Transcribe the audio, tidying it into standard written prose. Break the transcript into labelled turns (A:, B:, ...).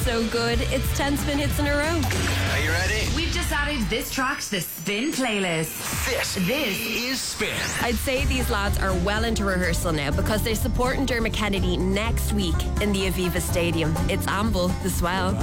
A: so good. It's 10 spin hits in a row.
B: Are you ready?
C: We've just added this track to the Spin playlist.
B: This is Spin.
A: I'd say these lads are well into rehearsal now because they're supporting Dermot Kennedy next week in the Aviva Stadium. It's Amble, the Swell.